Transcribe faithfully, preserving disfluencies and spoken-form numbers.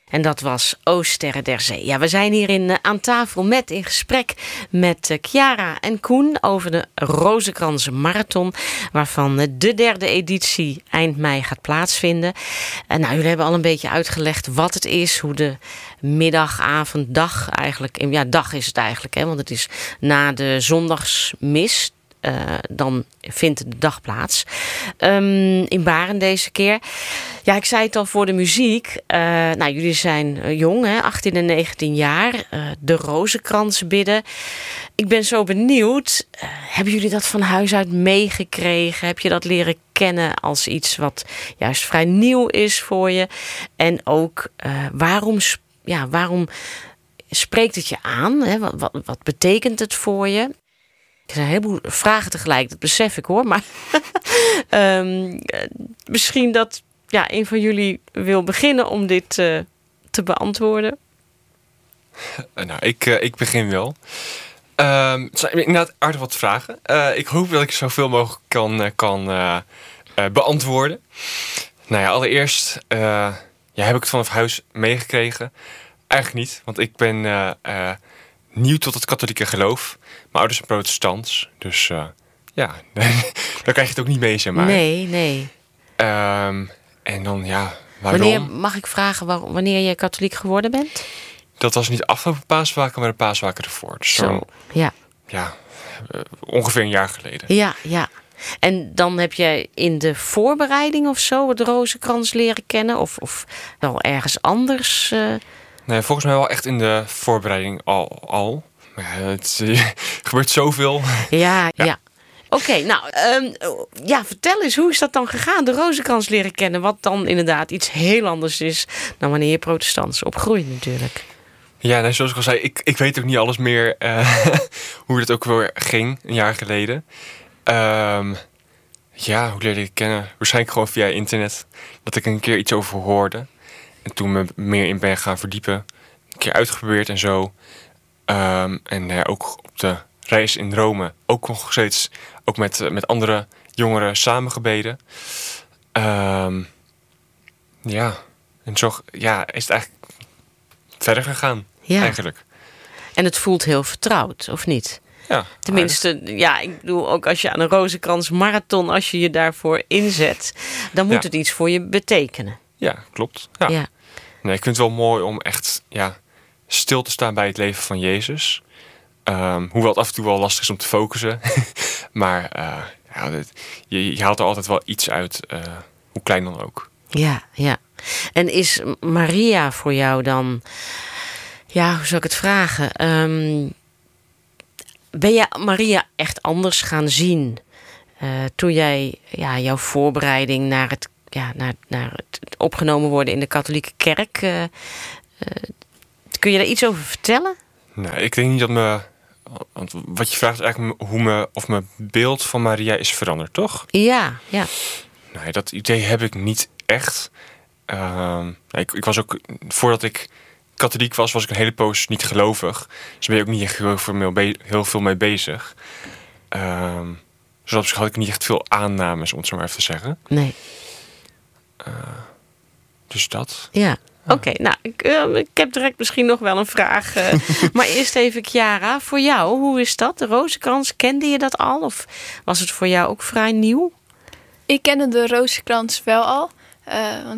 En dat was O Sterren der Zee. Ja, we zijn hier in, uh, aan tafel met in gesprek met uh, Chiara en Koen over de Rozenkrans Marathon, waarvan uh, de derde editie eind mei gaat plaatsvinden. Uh, nou, jullie hebben al een beetje uitgelegd wat het is, hoe de middag, avond, dag eigenlijk, ja, dag is het eigenlijk, hè, want het is na de zondagsmis. Uh, dan vindt de dag plaats. Um, in Baren deze keer. Ja, ik zei het al voor de muziek. Uh, nou, jullie zijn uh, jong, hè, achttien en negentien jaar. Uh, de Rozenkrans bidden. Ik ben zo benieuwd. Uh, hebben jullie dat van huis uit meegekregen? Heb je dat leren kennen als iets wat juist vrij nieuw is voor je? En ook, uh, waarom, ja, waarom spreekt het je aan? Hè? Wat, wat, wat betekent het voor je? Er zijn een heleboel vragen tegelijk, dat besef ik hoor. Maar um, misschien dat ja, een van jullie wil beginnen om dit uh, te beantwoorden. Uh, nou, ik, uh, ik begin wel. Um, het zijn inderdaad aardig wat vragen. Uh, ik hoop dat ik zoveel mogelijk kan, uh, kan uh, uh, beantwoorden. Nou ja, allereerst uh, ja, heb ik het vanaf huis meegekregen. Eigenlijk niet, want ik ben uh, uh, nieuw tot het katholieke geloof. Mijn ouders zijn protestants, dus uh, ja, dan krijg je het ook niet mee, zeg maar. Nee, nee. Um, en dan, ja, waarom? Wanneer, mag ik vragen waar, wanneer je katholiek geworden bent? Dat was niet afgelopen paaswaken, maar de paaswaken ervoor. Dus zo, zo, ja. Ja, uh, ongeveer een jaar geleden. Ja, ja. En dan heb jij in de voorbereiding of zo het Rozenkrans leren kennen? Of, of wel ergens anders? Uh... Nee, volgens mij wel echt in de voorbereiding al. al. Ja, het uh, gebeurt zoveel. Ja, ja. ja. Oké, okay, nou, um, ja, vertel eens, hoe is dat dan gegaan? De Rozenkrans leren kennen, wat dan inderdaad iets heel anders is dan wanneer je protestants opgroeit natuurlijk. Ja, nou, zoals ik al zei, ik, ik weet ook niet alles meer uh, hoe het ook weer ging een jaar geleden. Um, ja, hoe leerde ik kennen? Waarschijnlijk gewoon via internet. Dat ik een keer iets over hoorde. En toen me meer in ben gaan verdiepen. Een keer uitgeprobeerd en zo. Um, en ja, ook op de reis in Rome. Ook nog steeds ook met, uh, met andere jongeren samengebeden. Um, ja, en zo ja, is het eigenlijk verder gegaan. Ja. Eigenlijk. En het voelt heel vertrouwd, of niet? Ja. Tenminste, ja, ik bedoel ook als je aan een Rozenkrans Marathon, als je je daarvoor inzet, dan moet ja. het iets voor je betekenen. Ja, klopt. Ja. Ja. Nee, ik vind het wel mooi om echt ja, stil te staan bij het leven van Jezus. Um, hoewel het af en toe wel lastig is om te focussen. maar uh, ja, dit, je, je haalt er altijd wel iets uit, uh, hoe klein dan ook. Ja, ja. En is Maria voor jou dan, ja, hoe zou ik het vragen? Um, ben je Maria echt anders gaan zien uh, toen jij ja, jouw voorbereiding naar het, ja, naar, naar het opgenomen worden in de katholieke kerk? Uh, uh, kun je daar iets over vertellen? Nee, ik denk niet dat me. Want wat je vraagt is eigenlijk hoe me, of mijn beeld van Maria is veranderd, toch? Ja, ja. Nee, dat idee heb ik niet echt. Uh, ik, ik was ook, voordat ik katholiek was, was ik een hele poos niet gelovig. Dus ben je ook niet echt heel veel mee, be- heel veel mee bezig. Uh, dus op zich had ik niet echt veel aannames, om het zo maar even te zeggen. Nee. Uh, dus dat. Ja. Oké, okay, nou, ik, uh, ik heb direct misschien nog wel een vraag. Uh, maar eerst even, Chiara, voor jou, hoe is dat? De Rozenkrans, kende je dat al? Of was het voor jou ook vrij nieuw? Ik kende de Rozenkrans wel al. Uh,